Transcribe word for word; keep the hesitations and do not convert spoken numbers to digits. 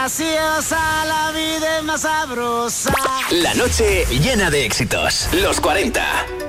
graciosa, la vida es más sabrosa. La noche llena de éxitos. Los cuarenta.